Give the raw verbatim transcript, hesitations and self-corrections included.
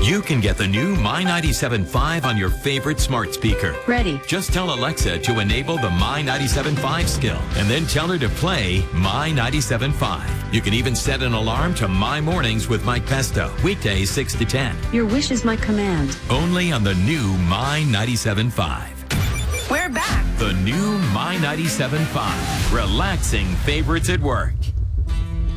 You can get the new My ninety-seven point five on your favorite smart speaker. Ready. Just tell Alexa to enable the My ninety-seven point five skill and then tell her to play My ninety-seven point five. You can even set an alarm to My Mornings with Mike Pesto, weekdays six to ten. Your wish is my command. Only on the new My ninety-seven point five. We're back. The new My ninety-seven point five. Relaxing favorites at work.